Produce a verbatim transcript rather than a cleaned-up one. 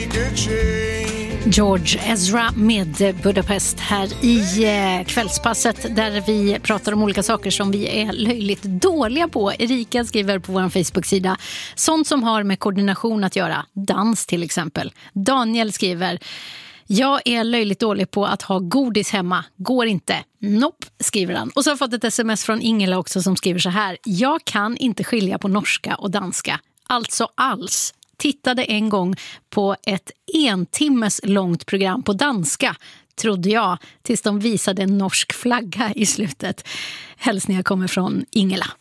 George Ezra med Budapest här i eh, kvällspasset där vi pratar om olika saker som vi är löjligt dåliga på. Erika skriver på vår Facebook-sida sånt som har med koordination att göra, dans till exempel. Daniel skriver: jag är löjligt dålig på att ha godis hemma. Går inte. Nope, skriver han. Och så har jag fått ett sms från Ingela också som skriver så här: jag kan inte skilja på norska och danska. Alltså alls. Tittade en gång på ett en timmes långt program på danska, trodde jag, tills de visade en norsk flagga i slutet. Hälsningar kommer från Ingela.